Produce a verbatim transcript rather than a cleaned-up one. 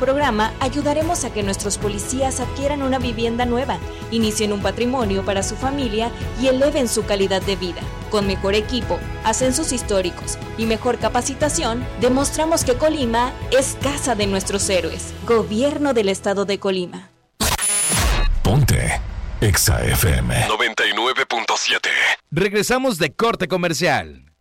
programa ayudaremos a que nuestros policías adquieran una vivienda nueva, inicien un patrimonio para su familia y eleven su calidad de vida. Con mejor equipo, ascensos históricos y mejor capacitación, demostramos que Colima es casa de nuestros héroes. Gobierno del Estado de Colima. Ponte Exa F M noventa y nueve punto siete. Regresamos de corte comercial.